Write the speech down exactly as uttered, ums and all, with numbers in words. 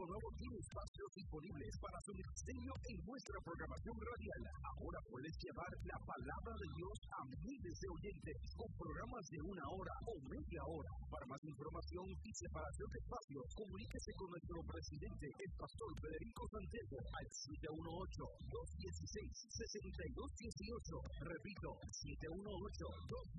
Nuevo tiene espacios disponibles para su ministerio en nuestra programación radial. Ahora puedes llevar la palabra de Dios a miles de oyentes con programas de una hora o media hora. Para más información y separación de espacios, comuníquese con nuestro presidente, el pastor Federico Santiago, al siete uno ocho, dos uno seis, seis dos uno ocho. Repito, siete uno ocho, dos